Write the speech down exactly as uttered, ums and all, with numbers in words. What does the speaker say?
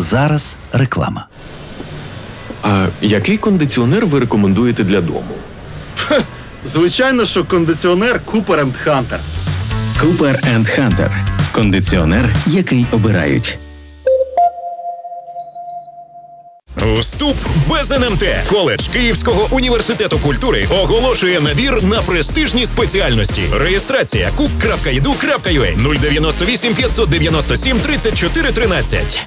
Зараз реклама. А який кондиціонер ви рекомендуєте для дому? Хе, звичайно, що кондиціонер Cooper енд Hunter. Cooper енд Hunter – кондиціонер, який обирають. Вступ без ен ем те. Коледж Київського університету культури оголошує набір на престижні спеціальності. Реєстрація кук крапка і ді ю крапка ю а нуль дев'яносто вісім п'ятсот дев'яносто сім тридцять чотири тринадцять.